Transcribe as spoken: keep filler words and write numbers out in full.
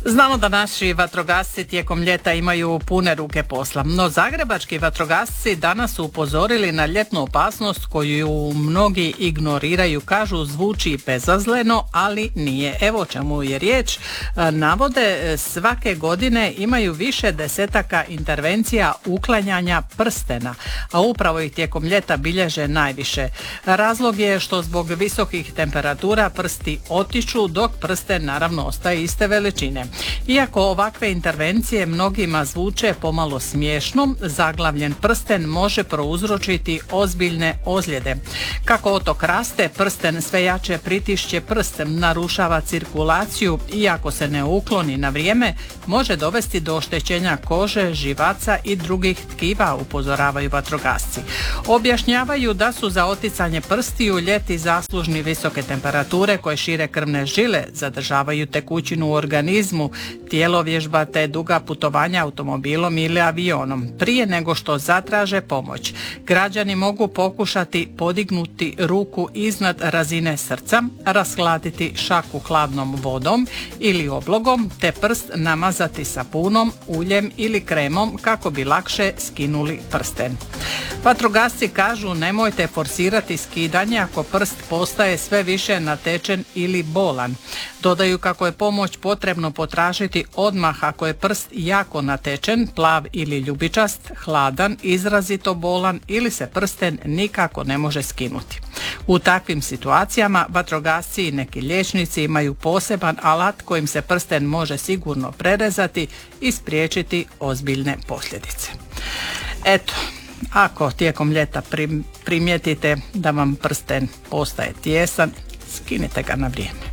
Znamo da naši vatrogasci tijekom ljeta imaju pune ruke posla, no zagrebački vatrogasci danas su upozorili na ljetnu opasnost koju mnogi ignoriraju. Kažu, zvuči bezazleno, ali nije. Evo o čemu je riječ. Navode, svake godine imaju više desetaka intervencija uklanjanja prstena, a upravo ih tijekom ljeta bilježe najviše. Razlog je što zbog visokih temperatura prsti otiču, dok prsten naravno ostaje iste veličine. Iako ovakve intervencije mnogima zvuče pomalo smiješno, zaglavljen prsten može prouzročiti ozbiljne ozljede. Kako otok raste, prsten sve jače pritišće prst, narušava cirkulaciju i ako se ne ukloni na vrijeme, može dovesti do oštećenja kože, živaca i drugih tkiva, upozoravaju vatrogasci. Objašnjavaju da su za oticanje prstiju ljeti zaslužni visoke temperature koje šire krvne žile, zadržavaju tekućinu u organizmu, tijelovježba te duga putovanja automobilom ili avionom. Prije nego što zatraže pomoć, građani mogu pokušati podignuti ruku iznad razine srca, rashladiti šaku hladnom vodom ili oblogom, te prst namazati sapunom, uljem ili kremom kako bi lakše skinuli prsten. Vatrogasci kažu, nemojte forsirati skidanje ako prst postaje sve više natečen ili bolan. Dodaju kako je pomoć potrebno potražiti odmah ako je prst jako natečen, plav ili ljubičast, hladan, izrazito bolan ili se prsten nikako ne može skinuti. U takvim situacijama vatrogasci i neki liječnici imaju poseban alat kojim se prsten može sigurno prerezati i spriječiti ozbiljne posljedice. Eto, ako tijekom ljeta primijetite da vam prsten postaje tijesan, skinite ga na vrijeme.